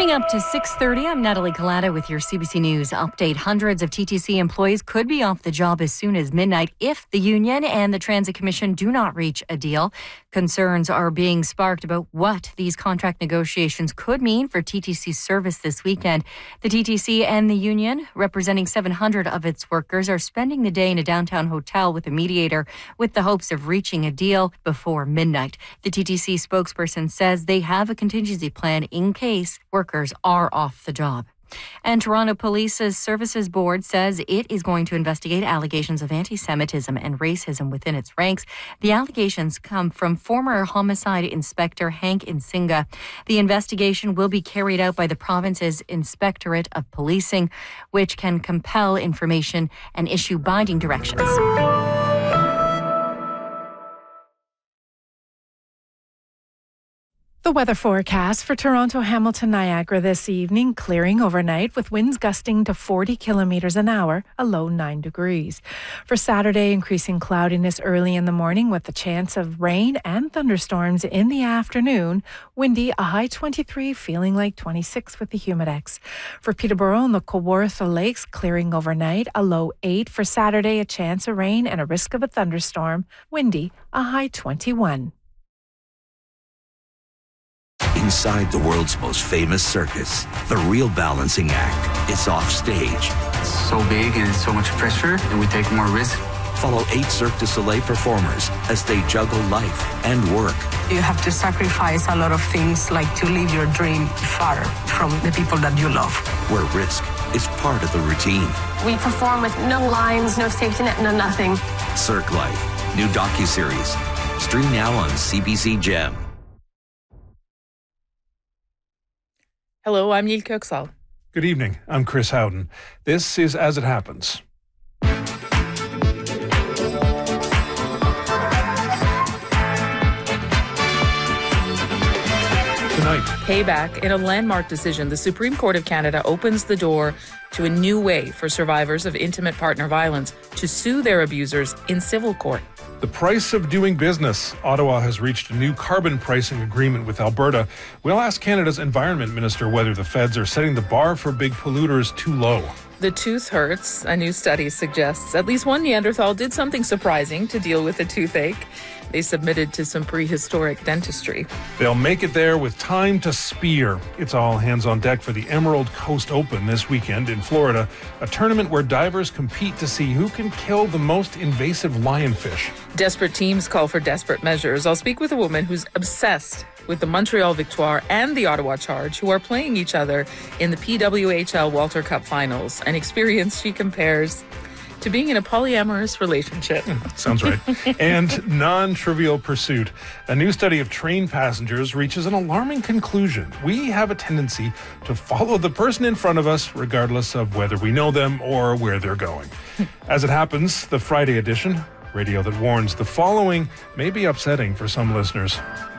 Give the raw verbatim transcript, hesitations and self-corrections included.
Coming up to six thirty, I'm Natalie Collada with your C B C News update. Hundreds of T T C employees could be off the job as soon as midnight if the union and the Transit Commission do not reach a deal. Concerns are being sparked about what these contract negotiations could mean for T T C service this weekend. The T T C and the union, representing seven hundred of its workers, are spending the day in a downtown hotel with a mediator with the hopes of reaching a deal before midnight. The T T C spokesperson says they have a contingency plan in case workers are off the job. And Toronto Police's Services Board says it is going to investigate allegations of anti-Semitism and racism within its ranks. The allegations come from former homicide inspector Hank Nsinga. The investigation will be carried out by the province's Inspectorate of Policing, which can compel information and issue binding directions. The weather forecast for Toronto, Hamilton, Niagara this evening, clearing overnight with winds gusting to forty kilometres an hour, a low nine degrees. For Saturday, increasing cloudiness early in the morning with the chance of rain and thunderstorms in the afternoon. Windy, a high twenty-three, feeling like twenty-six with the humidex. For Peterborough and the Kawartha Lakes, clearing overnight, a low eight. For Saturday, a chance of rain and a risk of a thunderstorm. Windy, a high twenty-one. Inside the world's most famous circus, the real balancing act is off stage. It's so big and it's so much pressure, and we take more risk. Follow eight Cirque du Soleil performers as they juggle life and work. You have to sacrifice a lot of things, like to live your dream far from the people that you love. Where risk is part of the routine. We perform with no lines, no safety net, no nothing. Cirque Life, new docuseries. Stream now on C B C Gem. Hello, I'm Neil Kirksall. Good evening. I'm Chris Howden. This is As It Happens. Tonight, Payback. In a landmark decision, the Supreme Court of Canada opens the door to a new way for survivors of intimate partner violence to sue their abusers in civil court. the price of doing business. Ottawa has reached a new carbon pricing agreement with Alberta. We'll ask Canada's Environment Minister whether the feds are setting the bar for big polluters too low. The tooth hurts. A new study suggests at least one Neanderthal did something surprising to deal with a toothache. They submitted to some prehistoric dentistry. They'll make it there with time to spear. It's all hands on deck for the Emerald Coast Open this weekend in Florida, a tournament where divers compete to see who can kill the most invasive lionfish. Desperate teams call for desperate measures. I'll speak with a woman who's obsessed with the Montreal Victoire and the Ottawa Charge, who are playing each other in the P W H L Walter Cup finals, an experience she compares to being in a polyamorous relationship. Sounds right. And non-trivial pursuit. A new study of train passengers reaches an alarming conclusion. We have a tendency to follow the person in front of us, regardless of whether we know them or where they're going. As it happens, the Friday edition, radio that warns the following may be upsetting for some listeners.